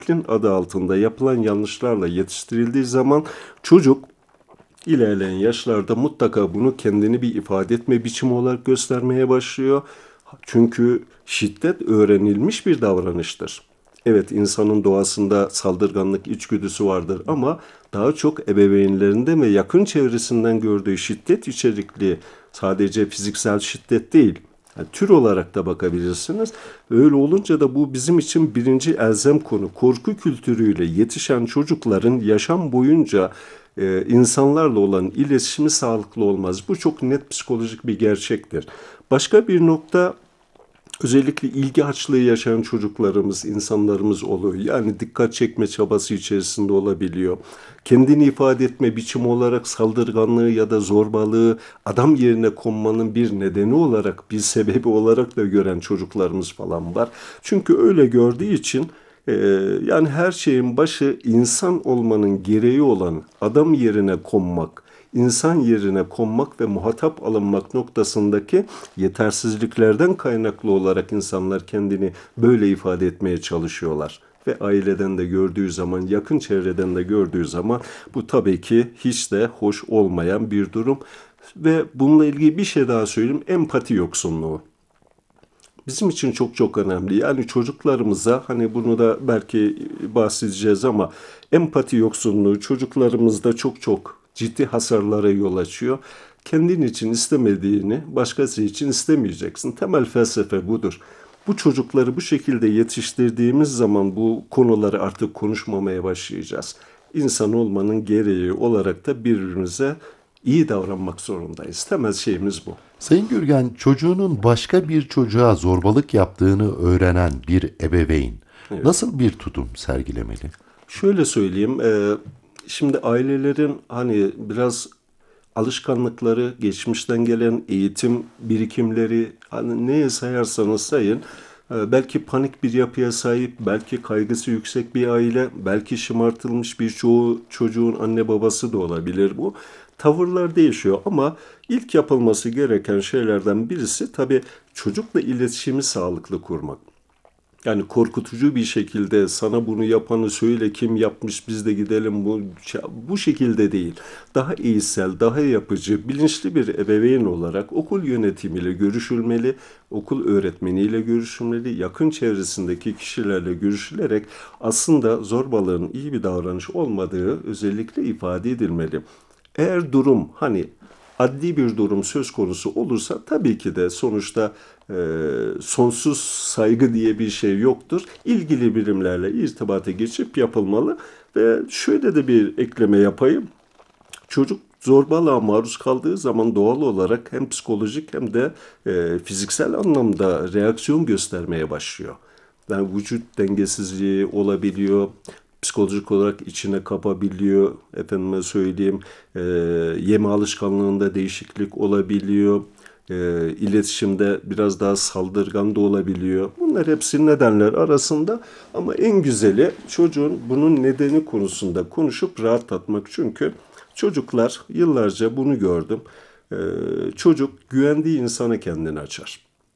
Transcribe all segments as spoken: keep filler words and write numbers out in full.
disiplin adı altında yapılan yanlışlarla yetiştirildiği zaman çocuk ilerleyen yaşlarda mutlaka bunu kendini bir ifade etme biçimi olarak göstermeye başlıyor. Çünkü şiddet öğrenilmiş bir davranıştır. Evet, insanın doğasında saldırganlık içgüdüsü vardır ama daha çok ebeveynlerinde ve yakın çevresinden gördüğü şiddet içerikli, sadece fiziksel şiddet değil, yani tür olarak da bakabilirsiniz. Öyle olunca da bu bizim için birinci elzem konu. Korku kültürüyle yetişen çocukların yaşam boyunca e, insanlarla olan iletişimi sağlıklı olmaz. Bu çok net psikolojik bir gerçektir. Başka bir nokta, özellikle ilgi açlığı yaşayan çocuklarımız, insanlarımız oluyor. Yani dikkat çekme çabası içerisinde olabiliyor. Kendini ifade etme biçimi olarak saldırganlığı ya da zorbalığı adam yerine konmanın bir nedeni olarak, bir sebebi olarak da gören çocuklarımız falan var. Çünkü öyle gördüğü için e, yani her şeyin başı insan olmanın gereği olan adam yerine konmak, insan yerine konmak ve muhatap alınmak noktasındaki yetersizliklerden kaynaklı olarak insanlar kendini böyle ifade etmeye çalışıyorlar. Ve aileden de gördüğü zaman, yakın çevreden de gördüğü zaman bu tabii ki hiç de hoş olmayan bir durum. Ve bununla ilgili bir şey daha söyleyeyim, empati yoksunluğu. Bizim için çok çok önemli. Yani çocuklarımıza, hani bunu da belki bahsedeceğiz ama empati yoksunluğu çocuklarımızda çok çok ciddi hasarlara yol açıyor. Kendin için istemediğini başkası için istemeyeceksin. Temel felsefe budur. Bu çocukları bu şekilde yetiştirdiğimiz zaman bu konuları artık konuşmamaya başlayacağız. İnsan olmanın gereği olarak da birbirimize iyi davranmak zorundayız. Temel şeyimiz bu. Sayın Gürgen, çocuğunun başka bir çocuğa zorbalık yaptığını öğrenen bir ebeveyn Evet. nasıl bir tutum sergilemeli? Şöyle söyleyeyim, e, şimdi ailelerin hani biraz alışkanlıkları, geçmişten gelen eğitim birikimleri, hani neye sayarsanız sayın, e, belki panik bir yapıya sahip, belki kaygısı yüksek bir aile, belki şımartılmış bir çoğu çocuğun anne babası da olabilir bu. Tavırlar değişiyor ama ilk yapılması gereken şeylerden birisi tabii çocukla iletişimi sağlıklı kurmak. Yani korkutucu bir şekilde sana bunu yapanı söyle, kim yapmış, biz de gidelim, bu bu şekilde değil. Daha iyisel, daha yapıcı, bilinçli bir ebeveyn olarak okul yönetimiyle görüşülmeli, okul öğretmeniyle görüşülmeli, yakın çevresindeki kişilerle görüşülerek aslında zorbalığın iyi bir davranış olmadığı özellikle ifade edilmeli. Eğer durum hani adli bir durum söz konusu olursa tabii ki de sonuçta e, sonsuz saygı diye bir şey yoktur. İlgili birimlerle irtibata geçip yapılmalı ve şöyle de bir ekleme yapayım. Çocuk zorbalığa maruz kaldığı zaman doğal olarak hem psikolojik hem de e, fiziksel anlamda reaksiyon göstermeye başlıyor. Yani vücut dengesizliği olabiliyor, psikolojik olarak içine kapabiliyor, efendime söyleyeyim, e, yeme alışkanlığında değişiklik olabiliyor, e, iletişimde biraz daha saldırgan da olabiliyor. Bunlar hepsi nedenler arasında ama en güzeli çocuğun bunun nedeni konusunda konuşup rahatlatmak. Çünkü çocuklar, yıllarca bunu gördüm, e, çocuk güvendiği insana kendini açar.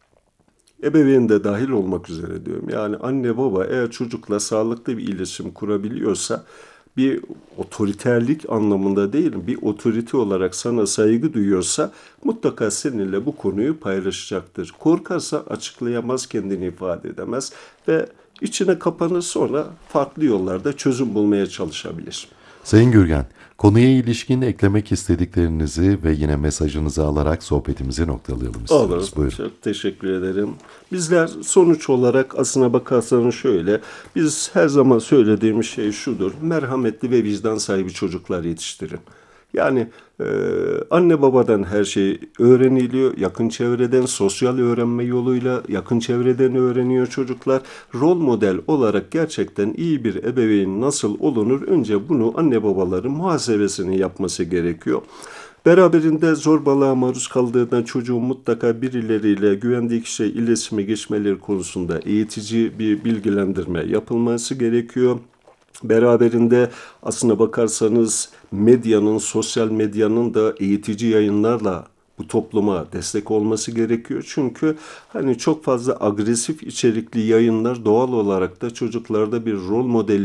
Ebeveyn de dahil olmak üzere diyorum. Yani anne baba eğer çocukla sağlıklı bir iletişim kurabiliyorsa, bir otoriterlik anlamında değil, bir otorite olarak sana saygı duyuyorsa mutlaka seninle bu konuyu paylaşacaktır. Korkarsa açıklayamaz, kendini ifade edemez ve içine kapanır, sonra farklı yollarda çözüm bulmaya çalışabilir. Sayın Gürgen, konuya ilişkin eklemek istediklerinizi ve yine mesajınızı alarak sohbetimizi noktalayalım Olur. istiyoruz. Buyurun. Çok teşekkür ederim. Bizler sonuç olarak aslına bakarsanız şöyle, biz her zaman söylediğimiz şey şudur: merhametli ve vicdan sahibi çocuklar yetiştirin. Yani e, anne babadan her şey öğreniliyor. Yakın çevreden, sosyal öğrenme yoluyla yakın çevreden öğreniyor çocuklar. Rol model olarak gerçekten iyi bir ebeveyn nasıl olunur? Önce bunu anne babaların muhasebesini yapması gerekiyor. Beraberinde zorbalığa maruz kaldığında çocuğun mutlaka birileriyle güvendiği kişiyle iletişime geçmeleri konusunda eğitici bir bilgilendirme yapılması gerekiyor. Beraberinde aslına bakarsanız medyanın, sosyal medyanın da eğitici yayınlarla bu topluma destek olması gerekiyor. Çünkü hani çok fazla agresif içerikli yayınlar doğal olarak da çocuklarda bir rol model